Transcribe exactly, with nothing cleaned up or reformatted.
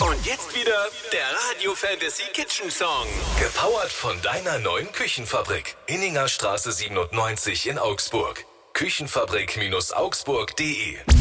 Und jetzt wieder der Radio Fantasy Kitchen Song. Gepowert von deiner neuen Küchenfabrik. Inningerstraße siebenundneunzig in Augsburg. Küchenfabrik Augsburg punkt de